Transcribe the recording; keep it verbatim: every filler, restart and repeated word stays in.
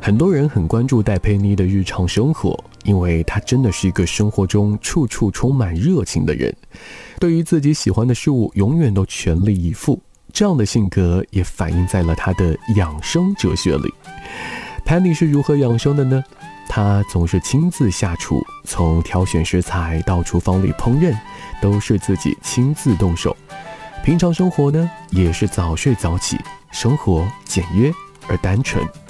很多人很关注戴佩妮的日常生活，因为她真的是一个生活中处处充满热情的人，对于自己喜欢的事物永远都全力以赴。这样的性格也反映在了她的养生哲学里。Penny 是如何养生的呢？她总是亲自下厨，从挑选食材到厨房里烹饪，都是自己亲自动手。平常生活呢，也是早睡早起，生活简约而单纯。